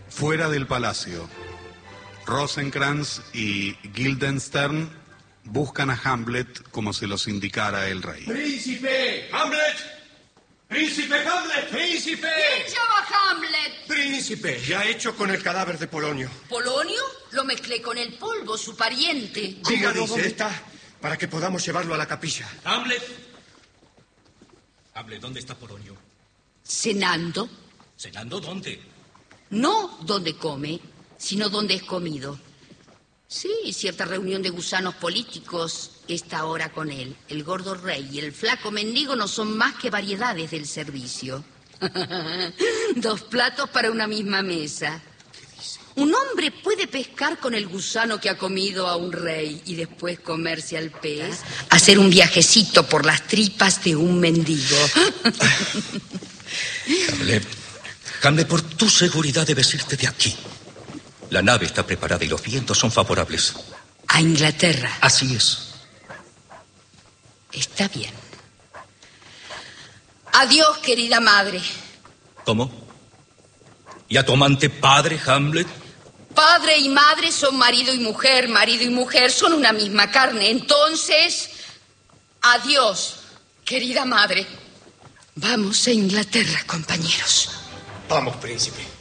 Fuera del palacio, Rosencrantz y Guildenstern buscan a Hamlet como se los indicara el rey. ¡Príncipe! ¡Hamlet! ¡Príncipe Hamlet! ¡Príncipe! ¿Quién llama a Hamlet? ¡Príncipe! ¿Qué ha hecho con el cadáver de Polonio? ¿Polonio? Lo mezclé con el polvo, su pariente. ¿Cómo dice esta? Para que podamos llevarlo a la capilla. ¡Hamlet! Hamlet, ¿dónde está Polonio? ¿Cenando? ¿Cenando dónde? No donde come, sino donde es comido. Sí, cierta reunión de gusanos políticos está ahora con él. El gordo rey y el flaco mendigo no son más que variedades del servicio. 2 platos para una misma mesa. Un hombre puede pescar con el gusano que ha comido a un rey y después comerse al pez, hacer un viajecito por las tripas de un mendigo. Hamlet, por tu seguridad debes irte de aquí. La nave está preparada y los vientos son favorables. ¿A Inglaterra? Así es. Está bien. Adiós, querida madre. ¿Cómo? ¿Y a tu amante padre, Hamlet? Padre y madre son marido y mujer son una misma carne. Entonces, adiós, querida madre. Vamos a Inglaterra, compañeros. Vamos, príncipe.